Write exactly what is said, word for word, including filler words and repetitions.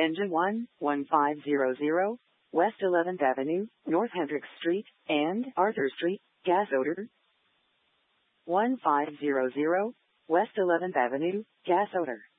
Engine one, one five zero zero, West eleventh Avenue, North Hendricks Street, and Arthur Street, gas odor. one five zero zero, West eleventh Avenue, gas odor.